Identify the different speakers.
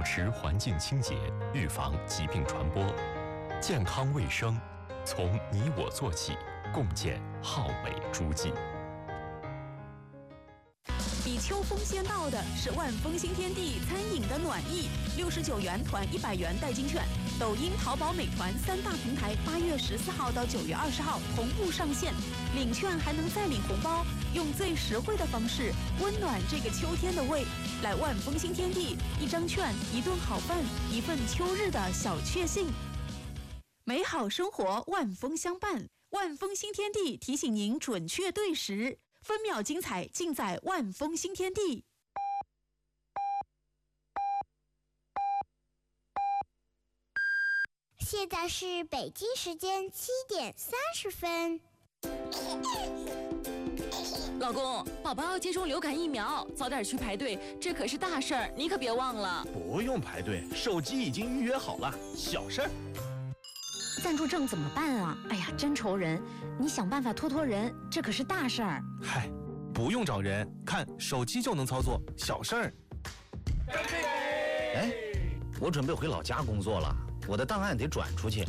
Speaker 1: 持环境清洁，预防疾病传播。健康卫生，从你我做起，共建浩美诸暨。
Speaker 2: 比秋风先到的是万丰新天地餐饮的暖意，69元团100元代金券。抖音、淘宝、美团3大平台8月14号到9月20号同步上线，领券还能再领红包，用最实惠的方式温暖这个秋天的胃。来万丰新天地，一张券，一顿好饭，一份秋日的小确幸。美好生活万丰相伴，万丰新天地提醒您准确对时，分秒精彩尽在万丰新天地。
Speaker 3: 现在是北京时间7点30分。
Speaker 4: 老公，宝宝要接种流感疫苗，早点去排队，这可是大事儿，你可别忘了。
Speaker 5: 不用排队，手机已经预约好了，小事儿。
Speaker 6: 暂住证怎么办啊？哎呀，真愁人！你想办法托人，这可是大事儿。
Speaker 5: 嗨，不用找人，看手机就能操作，小事儿。
Speaker 7: 哎，我准备回老家工作了，我的档案得转出去。